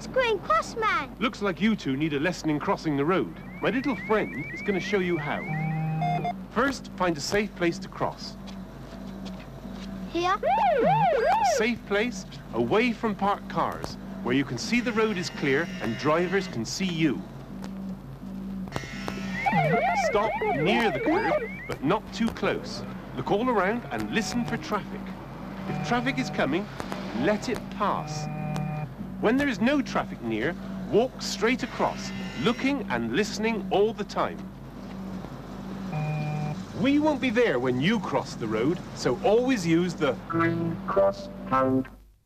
It's Green Cross Man. Looks like you two need a lesson in crossing the road. My little friend is going to show you how. First, find a safe place to cross. Here? A safe place away from parked cars, where you can see the road is clear and drivers can see you. Stop near the curb, but not too close. Look all around and listen for traffic. If traffic is coming, let it pass. When there is no traffic near, walk straight across, looking and listening all the time. We won't be there when you cross the road, so always use the Green Cross code.